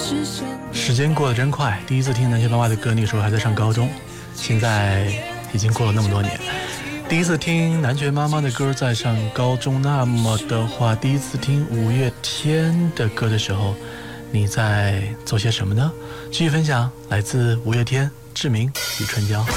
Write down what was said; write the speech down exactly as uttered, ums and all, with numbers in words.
时间过得真快，第一次听南拳妈妈的歌，那个时候还在上高中，现在已经过了那么多年。第一次听南拳妈妈的歌在上高中，那么的话，第一次听五月天的歌的时候，你在做些什么呢？继续分享，来自五月天《志明与春娇》。